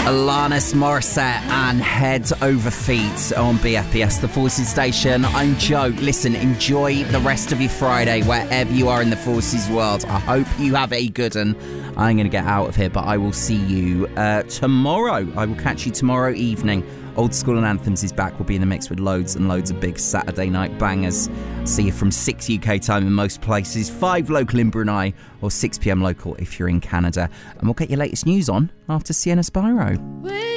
Alanis Morissette and Head Over Feet on BFBS, the Forces station. I'm Joe. Listen, enjoy the rest of your Friday wherever you are in the Forces world. I hope you have a good one. I'm going to get out of here, but I will see you tomorrow. I will catch you tomorrow evening. Old School and Anthems is back. We'll be in the mix with loads and loads of big Saturday night bangers. See you from 6 UK time in most places, 5 local in Brunei, or 6 p.m. local if you're in Canada. And we'll get your latest news on after Sienna Spyro.